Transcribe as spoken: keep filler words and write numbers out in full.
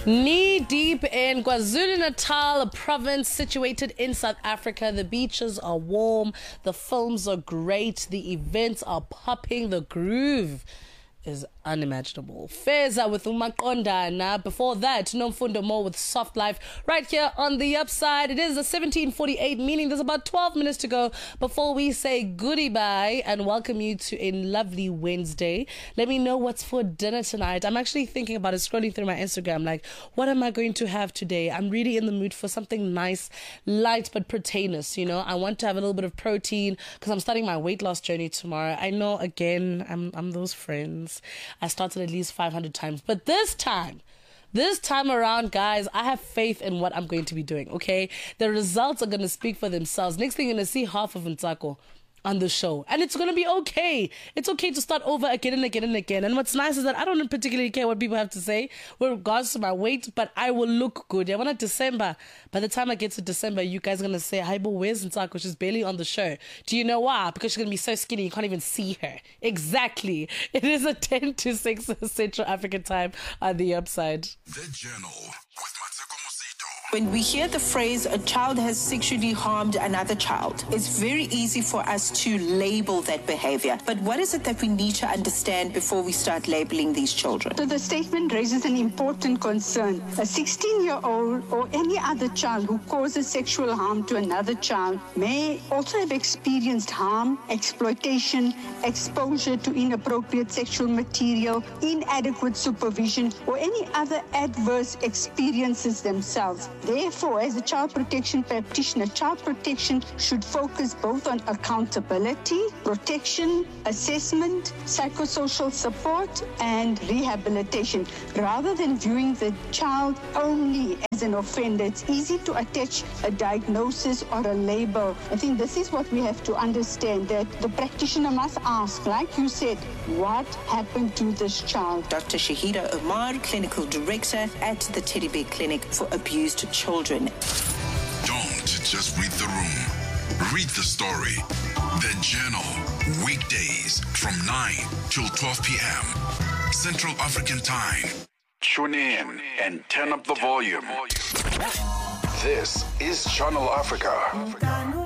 Knee deep in KwaZulu-Natal province situated in South Africa. The beaches are warm, the films are great, the events are popping, the groove is unimaginable. Feza with Umaqondana. Before that, Nomfundo Mo with Soft Life. Right here on the upside, it is a seventeen forty-eight, meaning there's about twelve minutes to go before we say goodie bye and welcome you to a lovely Wednesday. Let me know what's for dinner tonight. I'm actually thinking about it, scrolling through my Instagram, like, what am I going to have today? I'm really in the mood for something nice, light but proteinous, you know. I want to have a little bit of protein because I'm starting my weight loss journey tomorrow. I know, again, I'm I'm those friends. I started at least five hundred times. But this time, this time around, guys, I have faith in what I'm going to be doing, okay? The results are going to speak for themselves. Next thing, you're going to see half of Ntsako on the show. And it's going to be okay. It's okay to start over again and again and again. And what's nice is that I don't particularly care what people have to say with regards to my weight, but I will look good. Yeah, when it's December, by the time I get to December, you guys are going to say, hi, but where's Ntsako? She's barely on the show. Do you know why? Because she's going to be so skinny, you can't even see her. Exactly. It is a ten to six Central African time on the upside. The Journal with Mateko Mosito. When we hear the phrase, a child has sexually harmed another child, it's very easy for us to label that behavior. But what is it that we need to understand before we start labeling these children? So the statement raises an important concern. A sixteen-year-old or any other child who causes sexual harm to another child may also have experienced harm, exploitation, exposure to inappropriate sexual material, inadequate supervision, or any other adverse experiences themselves. Therefore, as a child protection practitioner, child protection should focus both on accountability, protection, assessment, psychosocial support, and rehabilitation. Rather than viewing the child only as an offender, it's easy to attach a diagnosis or a label. I think this is what we have to understand, that the practitioner must ask, like you said, what happened to this child? Doctor Shahida Omar, Clinical Director at the Teddy Bear Clinic for Abused Children. Don't just read the room. Read the story. The Journal. Weekdays from nine till twelve p.m. Central African Time. Tune in and turn up the volume. This is Channel Africa.